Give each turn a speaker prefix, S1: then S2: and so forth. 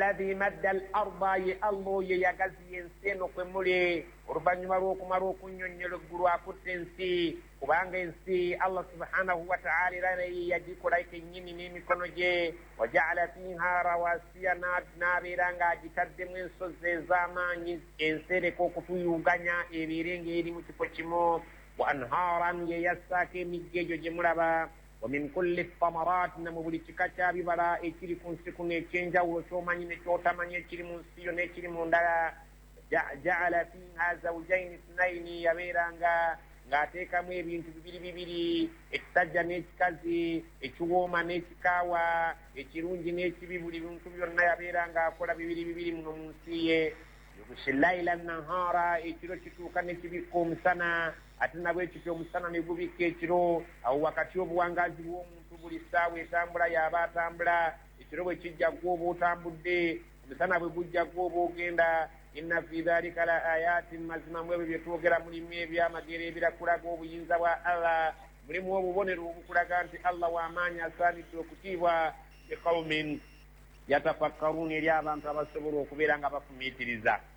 S1: alladhi madda al arda ye Allah ye yagaziye ensi eno kwe muli oluvannyuma lw'okumala okunnyonnyola eggulu akutte ensi kubanga ensi Allah subhanahu wa ta'ala era naye yagikola kennyini n'emikono gye wajaala fiha rawasiya n'abeera ng'agitaddemu ensozi ez'amaanyi ensi ereka okutuyuganya ebeere ng'eri mu kifo kimu wa anharan ye yassaako emigga egyo gye mulaba ومن كل الثمرات نمبولي تكاتا ببلا اكيري كنسكو نيكينجا وشوماني نيكوتاماني اكيري منسيو نيكيري مندالا جعل فيها زوجين اثنين يبيرانغا ng'ateeka mu ebintu bibiri ekisajja n'ekikazi ekiwooma n'ekikaawa ekirungi n'ekibi buli bintu byonna yabeera ng'akola bibiri muno mu nsi ye yughshi llaila nahara ekiro kituuka ne kibikka omusana ate nabwe ekityo omusana ne gubikka ekiro awo wakati obuwangazi bw'omuntu buli ssaawa etambula y'aba atambula ekiro bwe kijja gw'oba otambudde omusana bwe gujja gw'oba ogenda inna fi dhalika la ayatin mazima mu ebyo bye twogera mulimu ebyamagero ebirakulaga obuyinza bwa Allah mulimu obubonero obukulaga nti Allah w'amaanyi asaanidde okutiibwa biqaumin yatafakkaruna eri abantu abasobola okubeera nga bafumiitiriza